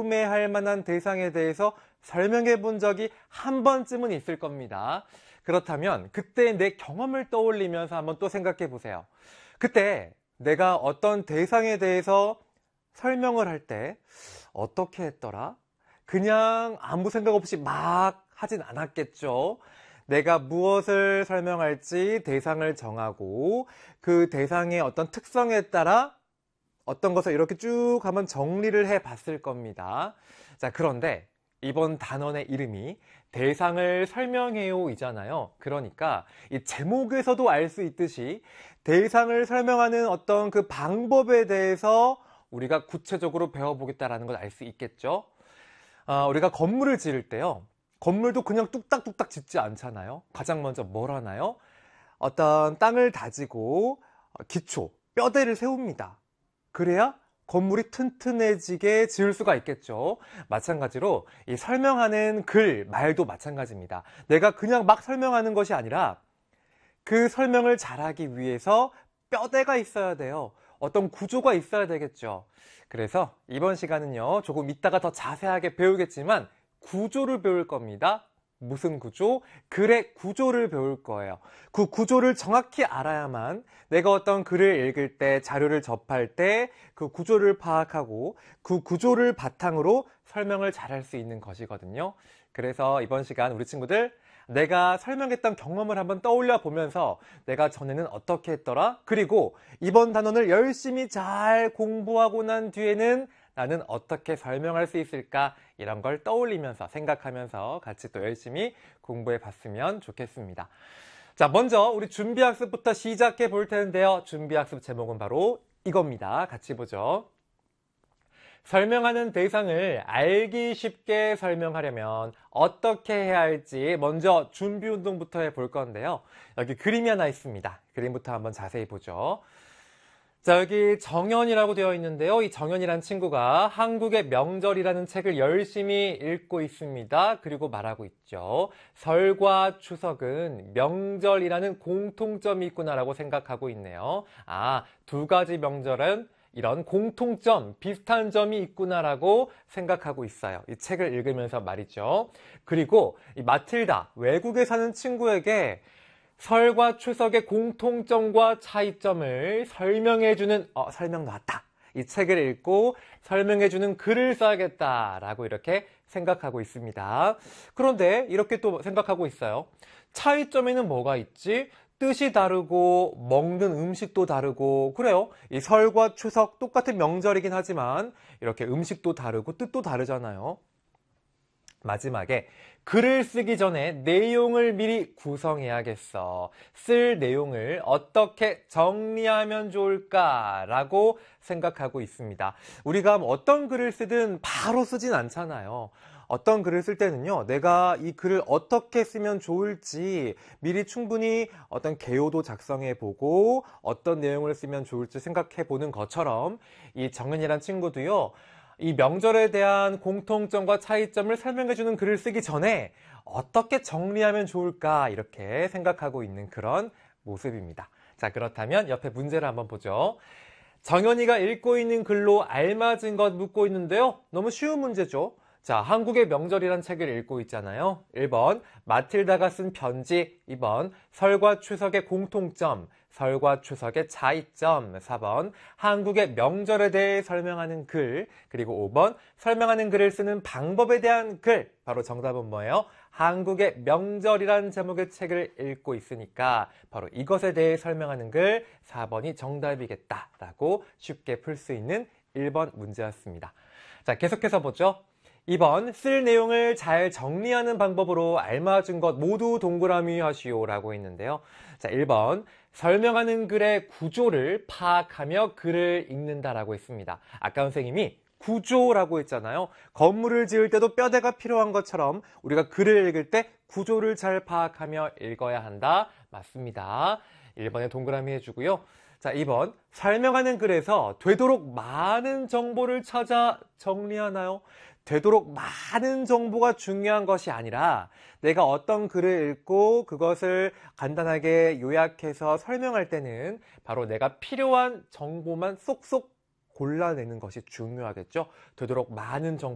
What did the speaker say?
궁금해할 만한 대상에 대해서 설명해 본 적이 한 번쯤은 있을 겁니다. 그렇다면 그때 내 경험을 떠올리면서 한번 또 생각해 보세요. 그때 내가 어떤 대상에 대해서 설명을 할 때 어떻게 했더라? 그냥 아무 생각 없이 막 하진 않았겠죠. 내가 무엇을 설명할지 대상을 정하고 그 대상의 어떤 특성에 따라 어떤 것을 이렇게 쭉 한번 정리를 해 봤을 겁니다. 자, 그런데 이번 단원의 이름이 대상을 설명해요 이잖아요. 그러니까 이 제목에서도 알 수 있듯이 대상을 설명하는 어떤 그 방법에 대해서 우리가 구체적으로 배워보겠다라는 걸 알 수 있겠죠. 우리가 건물을 지을 때요. 건물도 그냥 뚝딱뚝딱 짓지 않잖아요. 가장 먼저 뭘 하나요? 어떤 땅을 다지고 기초, 뼈대를 세웁니다. 그래야 건물이 튼튼해지게 지을 수가 있겠죠. 마찬가지로 이 설명하는 글, 말도 마찬가지입니다. 내가 그냥 막 설명하는 것이 아니라 그 설명을 잘하기 위해서 뼈대가 있어야 돼요. 어떤 구조가 있어야 되겠죠. 그래서 이번 시간은요, 조금 이따가 더 자세하게 배우겠지만 구조를 배울 겁니다. 무슨 구조? 글의 구조를 배울 거예요. 그 구조를 정확히 알아야만 내가 어떤 글을 읽을 때, 자료를 접할 때 그 구조를 파악하고 그 구조를 바탕으로 설명을 잘할 수 있는 것이거든요. 그래서 이번 시간 우리 친구들 내가 설명했던 경험을 한번 떠올려 보면서 내가 전에는 어떻게 했더라? 그리고 이번 단원을 열심히 잘 공부하고 난 뒤에는 나는 어떻게 설명할 수 있을까? 이런 걸 떠올리면서 생각하면서 같이 또 열심히 공부해 봤으면 좋겠습니다. 자, 먼저 우리 준비학습부터 시작해 볼 텐데요. 준비학습 제목은 바로 이겁니다. 같이 보죠. 설명하는 대상을 알기 쉽게 설명하려면 어떻게 해야 할지 먼저 준비 운동부터 해볼 건데요. 여기 그림이 하나 있습니다. 그림부터 한번 자세히 보죠. 자, 여기 정연이라고 되어 있는데요. 이 정연이라는 친구가 한국의 명절이라는 책을 열심히 읽고 있습니다. 그리고 말하고 있죠. 설과 추석은 명절이라는 공통점이 있구나라고 생각하고 있네요. 두 가지 명절은 이런 공통점, 비슷한 점이 있구나라고 생각하고 있어요. 이 책을 읽으면서 말이죠. 그리고 이 마틸다, 외국에 사는 친구에게 설과 추석의 공통점과 차이점을 설명해주는, 설명 나왔다. 이 책을 읽고 설명해주는 글을 써야겠다라고 이렇게 생각하고 있습니다. 그런데 이렇게 또 생각하고 있어요. 차이점에는 뭐가 있지? 뜻이 다르고 먹는 음식도 다르고 그래요. 이 설과 추석 똑같은 명절이긴 하지만 이렇게 음식도 다르고 뜻도 다르잖아요. 마지막에 글을 쓰기 전에 내용을 미리 구성해야겠어. 쓸 내용을 어떻게 정리하면 좋을까라고 생각하고 있습니다. 우리가 어떤 글을 쓰든 바로 쓰진 않잖아요. 어떤 글을 쓸 때는요, 내가 이 글을 어떻게 쓰면 좋을지 미리 충분히 어떤 개요도 작성해 보고 어떤 내용을 쓰면 좋을지 생각해 보는 것처럼 이 정은이란 친구도요, 이 명절에 대한 공통점과 차이점을 설명해주는 글을 쓰기 전에 어떻게 정리하면 좋을까 이렇게 생각하고 있는 그런 모습입니다. 자, 그렇다면 옆에 문제를 한번 보죠. 정연이가 읽고 있는 글로 알맞은 것 묻고 있는데요. 너무 쉬운 문제죠. 자, 한국의 명절이란 책을 읽고 있잖아요. 1번 마틸다가 쓴 편지, 2번 설과 추석의 공통점, 설과 추석의 차이점, 4번 한국의 명절에 대해 설명하는 글, 그리고 5번 설명하는 글을 쓰는 방법에 대한 글. 바로 정답은 뭐예요? 한국의 명절이란 제목의 책을 읽고 있으니까 바로 이것에 대해 설명하는 글 4번이 정답이겠다라고 쉽게 풀 수 있는 1번 문제였습니다. 자, 계속해서 보죠. 2번 쓸 내용을 잘 정리하는 방법으로 알맞은 것 모두 동그라미 하시오 라고 했는데요. 자, 1번 설명하는 글의 구조를 파악하며 글을 읽는다라고 했습니다. 아까 선생님이 구조라고 했잖아요. 건물을 지을 때도 뼈대가 필요한 것처럼 우리가 글을 읽을 때 구조를 잘 파악하며 읽어야 한다. 맞습니다. 1번에 동그라미 해주고요. 자, 2번 설명하는 글에서 되도록 많은 정보를 찾아 정리하나요? 되도록 많은 정보가 중요한 것이 아니라 내가 어떤 글을 읽고 그것을 간단하게 요약해서 설명할 때는 바로 내가 필요한 정보만 쏙쏙 골라내는 것이 중요하겠죠. 되도록 많은 정보